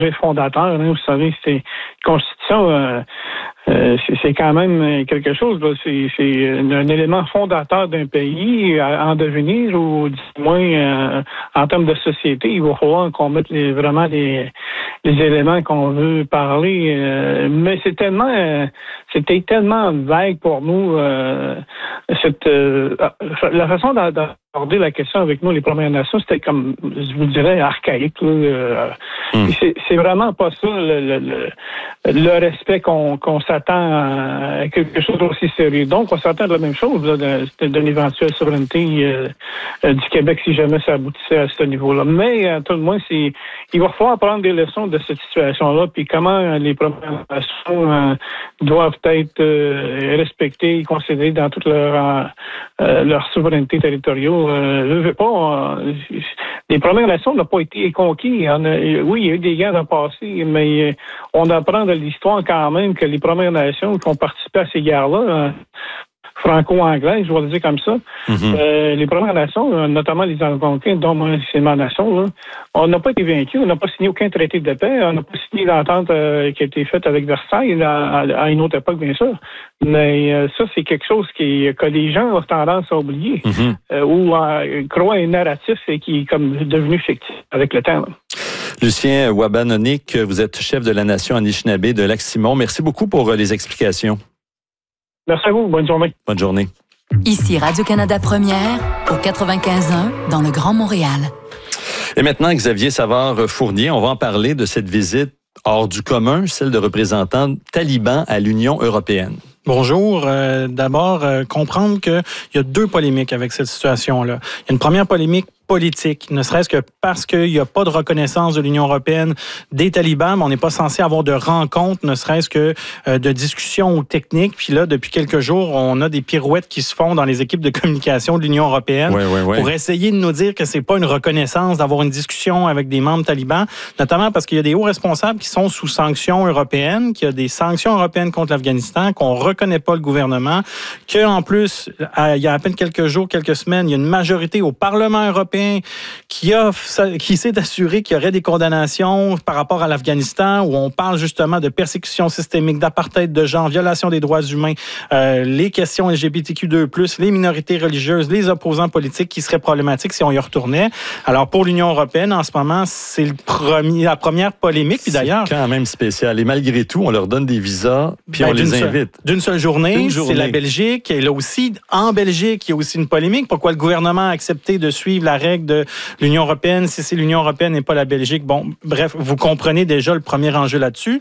fondateur. Vous savez, c'est une constitution. C'est quand même quelque chose. Là. C'est un élément fondateur d'un pays en devenir, ou du moins en termes de société. Il va falloir qu'on mette vraiment les éléments qu'on veut parler. Mais c'était tellement vague pour nous. La façon d'aborder la question avec nous, les Premières Nations, c'était comme, je vous dirais, archaïque. C'est vraiment pas ça le respect qu'on s'attend à quelque chose d'aussi sérieux. Donc, on s'attend de la même chose, d'une éventuelle souveraineté du Québec si jamais ça aboutissait à ce niveau-là. Mais, à tout le moins, il va falloir prendre des leçons de cette situation-là, puis comment les Premières Nations doivent être respectées et considérées dans toute leur souveraineté territoriale. Les Premières Nations n'ont pas été conquis. Oui, il y a eu des guerres dans le passé, mais on apprend de l'histoire quand même que les Premières Nations qui ont participé à ces guerres-là, franco-anglaises, je vais le dire comme ça, les Premières Nations, notamment les Algonquins, dont moi, c'est ma nation, là, on n'a pas été vaincus, on n'a pas signé aucun traité de paix, on n'a pas signé l'entente qui a été faite avec Versailles à une autre époque, bien sûr. Mais ça, c'est quelque chose que les gens ont tendance à oublier ou à croire un narratif et qui est comme devenu fictif avec le temps. Là. Lucien Wabanonik, vous êtes chef de la nation Anishinaabe de Lac-Simon. Merci beaucoup pour les explications. Merci à vous. Bonne journée. Bonne journée. Ici Radio-Canada Première, au 95.1, dans le Grand Montréal. Et maintenant, Xavier Savard-Fournier, on va en parler de cette visite hors du commun, celle de représentants talibans à l'Union européenne. Bonjour. D'abord, comprendre qu'il y a deux polémiques avec cette situation-là. Il y a une première polémique politique, ne serait-ce que parce qu'il n'y a pas de reconnaissance de l'Union européenne des talibans, mais on n'est pas censé avoir de rencontres, ne serait-ce que de discussions ou techniques. Puis là, depuis quelques jours, on a des pirouettes qui se font dans les équipes de communication de l'Union européenne pour essayer de nous dire que c'est pas une reconnaissance d'avoir une discussion avec des membres talibans, notamment parce qu'il y a des hauts responsables qui sont sous sanctions européennes, qu'il y a des sanctions européennes contre l'Afghanistan, qu'on reconnaît pas le gouvernement, qu'en plus, il y a à peine quelques jours, quelques semaines, il y a une majorité au Parlement européen qui s'est assuré qu'il y aurait des condamnations par rapport à l'Afghanistan, où on parle justement de persécution systémique, d'apartheid de genre, violation des droits humains, les questions LGBTQ2+, les minorités religieuses, les opposants politiques qui seraient problématiques si on y retournait. Alors, pour l'Union européenne, en ce moment, c'est la première polémique. Puis d'ailleurs, c'est quand même spécial. Et malgré tout, on leur donne des visas, puis on les invite. D'une seule journée, c'est la Belgique. Et là aussi, en Belgique, il y a aussi une polémique. Pourquoi le gouvernement a accepté de suivre la règle de l'Union européenne si c'est l'Union européenne et pas la Belgique? Bon, bref, vous comprenez déjà le premier enjeu là-dessus.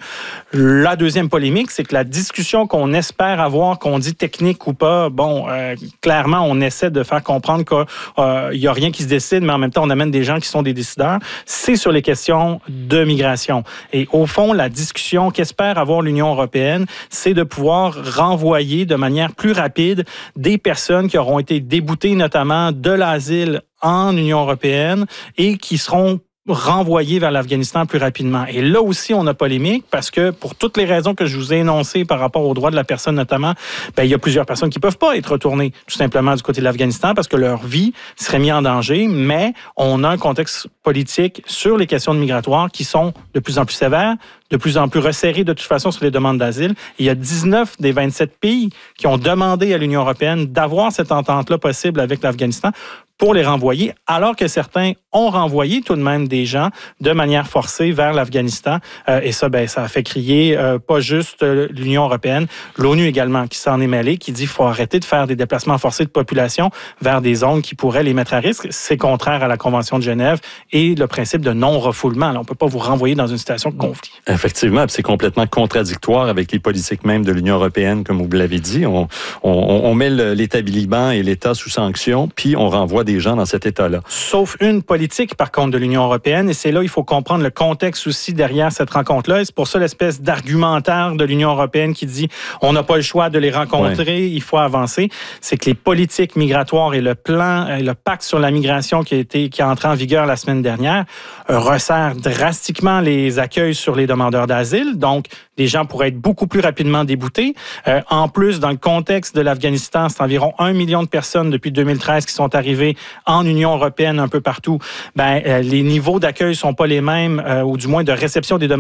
La deuxième polémique, c'est que la discussion qu'on espère avoir, qu'on dit technique ou pas, clairement, on essaie de faire comprendre qu'il n'y a rien qui se décide, mais en même temps, on amène des gens qui sont des décideurs. C'est sur les questions de migration. Et au fond, la discussion qu'espère avoir l'Union européenne, c'est de pouvoir renvoyer de manière plus rapide des personnes qui auront été déboutées, notamment de l'asile en Union européenne et qui seront renvoyés vers l'Afghanistan plus rapidement. Et là aussi, on a polémique parce que pour toutes les raisons que je vous ai énoncées par rapport aux droits de la personne notamment, il y a plusieurs personnes qui peuvent pas être retournées tout simplement du côté de l'Afghanistan parce que leur vie serait mise en danger, mais on a un contexte politique sur les questions migratoires qui sont de plus en plus sévères, de plus en plus resserrés de toute façon sur les demandes d'asile. Il y a 19 des 27 pays qui ont demandé à l'Union européenne d'avoir cette entente-là possible avec l'Afghanistan pour les renvoyer, alors que certains ont renvoyé tout de même des gens de manière forcée vers l'Afghanistan. Et ça, ça a fait crier pas juste l'Union européenne, l'ONU également qui s'en est mêlée, qui dit qu'il faut arrêter de faire des déplacements forcés de population vers des zones qui pourraient les mettre à risque. C'est contraire à la Convention de Genève et le principe de non-refoulement. Là, on ne peut pas vous renvoyer dans une situation de conflit. Effectivement, c'est complètement contradictoire avec les politiques même de l'Union européenne, comme vous l'avez dit. On met les talibans et l'État sous sanction, puis on renvoie des gens dans cet état-là. Sauf une politique, par contre, de l'Union européenne, et c'est là il faut comprendre le contexte aussi derrière cette rencontre-là, et c'est pour ça l'espèce d'argumentaire de l'Union européenne qui dit on n'a pas le choix de les rencontrer, il faut avancer. C'est que les politiques migratoires et le plan, le pacte sur la migration qui est entré en vigueur la semaine dernière, resserre drastiquement les accueils sur les demandeurs d'asile, donc les gens pourraient être beaucoup plus rapidement déboutés. En plus, dans le contexte de l'Afghanistan, c'est environ 1 million de personnes depuis 2013 qui sont arrivées en Union européenne un peu partout, les niveaux d'accueil sont pas les mêmes, ou du moins de réception des demandes